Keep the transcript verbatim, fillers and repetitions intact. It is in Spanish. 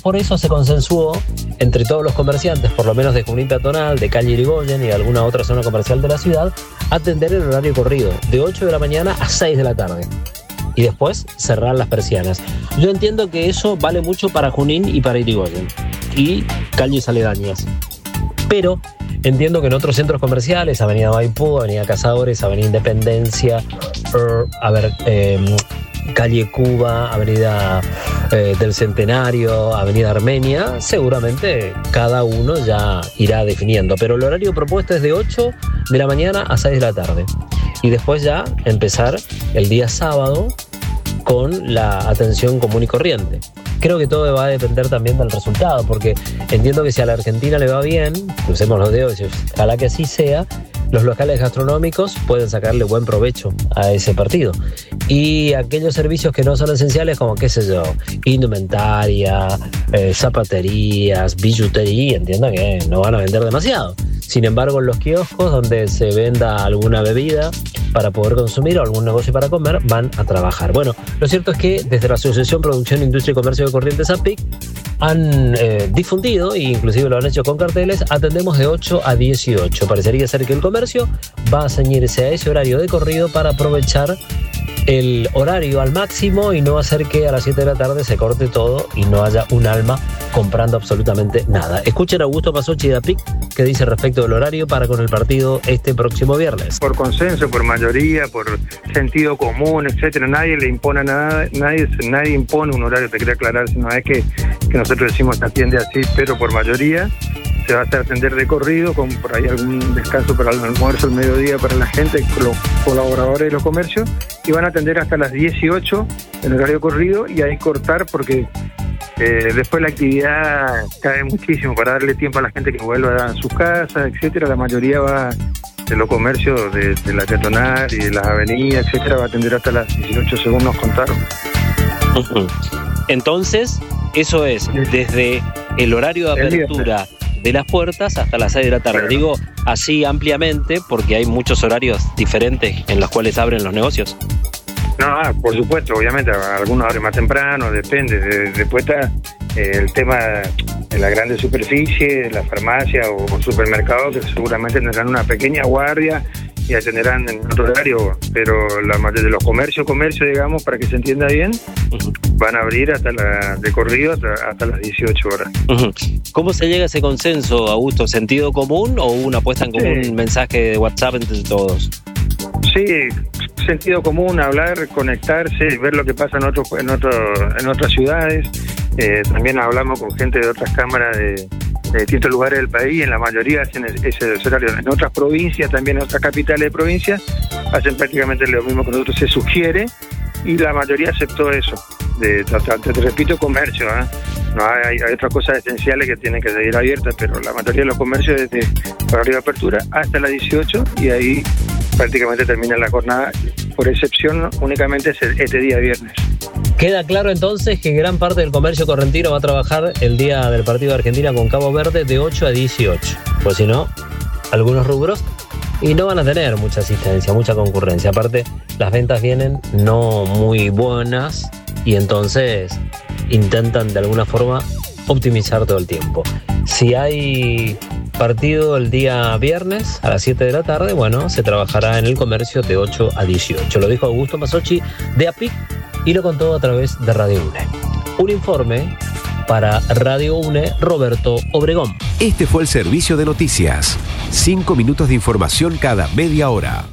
por eso se consensuó entre todos los comerciantes, por lo menos de Junín Peatonal, de calle Irigoyen y de alguna otra zona comercial de la ciudad, atender el horario corrido, de ocho de la mañana a seis de la tarde. Y después cerrar las persianas. Yo entiendo que eso vale mucho para Junín y para Irigoyen y calles aledañas. Pero entiendo que en otros centros comerciales, Avenida Maipú, Avenida Cazadores, Avenida Independencia, er, a ver, eh, calle Cuba, Avenida eh, del Centenario, Avenida Armenia, seguramente cada uno ya irá definiendo. Pero el horario propuesto es de ocho de la mañana a seis de la tarde. Y después ya empezar el día sábado con la atención común y corriente. Creo que todo va a depender también del resultado, porque entiendo que si a la Argentina le va bien, crucemos los dedos y ojalá que así sea, los locales gastronómicos pueden sacarle buen provecho a ese partido. Y aquellos servicios que no son esenciales, como qué sé yo, indumentaria, eh, zapaterías, billutería, entiendo que no van a vender demasiado. Sin embargo, en los kioscos donde se venda alguna bebida para poder consumir o algún negocio para comer, van a trabajar. Bueno, lo cierto es que desde la Asociación Producción, Industria y Comercio de Corrientes, A P I C, han eh, difundido, e inclusive lo han hecho con carteles, atendemos de ocho a dieciocho. Parecería ser que el comercio va a ceñirse a ese horario de corrido para aprovechar el horario al máximo y no hacer que a las siete de la tarde se corte todo y no haya un alma comprando absolutamente nada. Escuchen a Augusto Pasocchi de A P I C que dice respecto del horario para con el partido este próximo viernes. Por consenso, por mayoría, por sentido común, etcétera, nadie le impone nada, nadie, nadie impone un horario, te quería aclarar, no es que, que nosotros decimos se atiende así, pero por mayoría se va a hacer atender de corrido, con por ahí algún descanso para el almuerzo, el mediodía para la gente, los colaboradores de los comercios, y van a atender hasta las dieciocho en horario corrido y ahí cortar porque eh, después la actividad cae muchísimo para darle tiempo a la gente que vuelva a sus casas, etcétera. La mayoría va de los comercios de, de la peatonal y de las avenidas, etcétera, va a atender hasta las dieciocho según nos contaron. Entonces, eso es desde el horario de apertura de las puertas hasta las seis de la tarde. Claro. Digo así ampliamente porque hay muchos horarios diferentes en los cuales abren los negocios. No, ah, por supuesto, obviamente, algunos abren más temprano, depende. De, después está eh, el tema de la grande superficie, la farmacia o, o supermercado, que seguramente tendrán una pequeña guardia y atenderán en otro horario, pero la mayoría de los comercios, comercios, digamos, para que se entienda bien, uh-huh. van a abrir hasta la de corrido hasta, hasta las dieciocho horas. Uh-huh. ¿Cómo se llega a ese consenso, Augusto? ¿Sentido común o una puesta en común, sí. mensaje de WhatsApp entre todos? Sí, sentido común, hablar, conectarse, ver lo que pasa en otros en otro, en otras ciudades. Eh, también hablamos con gente de otras cámaras de, de distintos lugares del país, en la mayoría hacen ese horario. En otras provincias, también en otras capitales de provincias, hacen prácticamente lo mismo que nosotros se sugiere y la mayoría aceptó eso. De, te, te, te repito, comercio, ¿eh? No hay, hay otras cosas esenciales que tienen que seguir abiertas, pero la mayoría de los comercios desde horario de apertura hasta las dieciocho y ahí prácticamente termina la jornada, por excepción únicamente es el, este día viernes. Queda claro entonces que gran parte del comercio correntino va a trabajar el día del partido de Argentina con Cabo Verde de ocho a dieciocho, pues si no, algunos rubros y no van a tener mucha asistencia, mucha concurrencia. Aparte, las ventas vienen no muy buenas y entonces intentan de alguna forma optimizar todo el tiempo. Si hay partido el día viernes a las siete de la tarde, bueno, se trabajará en el comercio de ocho a dieciocho. Lo dijo Augusto Pasocchi de A P I C y lo contó a través de Radio UNE. Un informe para Radio UNE, Roberto Obregón. Este fue el servicio de noticias. Cinco minutos de información cada media hora.